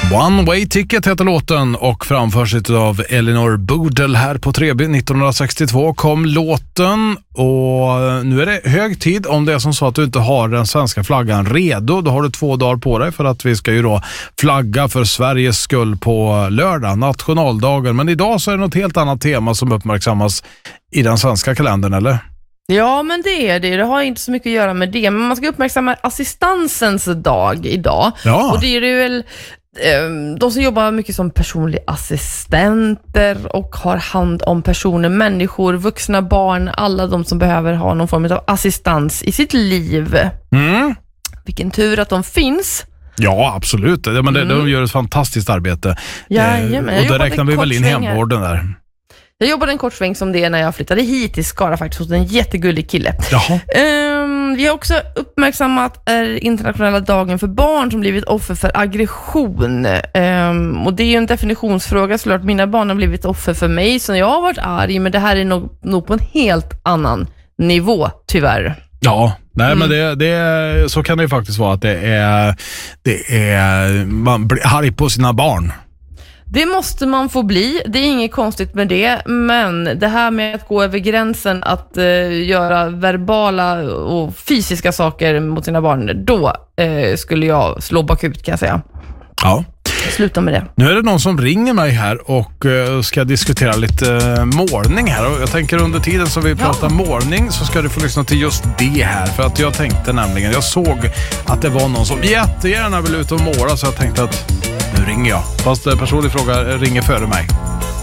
One Way Ticket heter låten och framförs av Elinor Boodle här på Treby. 1962 kom låten och nu är det hög tid. Om det är som så att du inte har den svenska flaggan redo, då har du 2 dagar på dig, för att vi ska ju då flagga för Sveriges skull på lördag, nationaldagen. Men idag så är det något helt annat tema som uppmärksammas i den svenska kalendern, eller? Ja, men det är det. Det har inte så mycket att göra med det. Men man ska uppmärksamma assistansens dag idag. Ja. Och det är ju väl de som jobbar mycket som personliga assistenter och har hand om personer, människor, vuxna, barn, alla de som behöver ha någon form av assistans i sitt liv. Vilken tur att de finns. Ja, absolut. Men de gör ett fantastiskt arbete. Jajamän, och då räknar vi väl in hemvården där. Jag jobbade en kort sväng som det när jag flyttade hit till Skara faktiskt hos en jättegullig kille. Vi har också uppmärksammat internationella dagen för barn som blivit offer för aggression. Och det är ju en definitionsfråga såklart. Mina barn har blivit offer för mig så jag har varit arg, men det här är nog på en helt annan nivå, tyvärr. Ja, nej men det så kan det ju faktiskt vara att det är man blir arg på sina barn. Det måste man få bli, det är inget konstigt med det, men det här med att gå över gränsen, att göra verbala och fysiska saker mot sina barn, då skulle jag slå bakut, kan jag säga. Ja. Sluta med det. Nu är det någon som ringer mig här och ska diskutera lite målning här, och jag tänker under tiden som vi pratar målning så ska du få lyssna till just det här, för att jag tänkte nämligen, jag såg att det var någon som jättegärna vill ut och måla, så jag tänkte att nu ringer jag. Fast personlig fråga ringer före mig.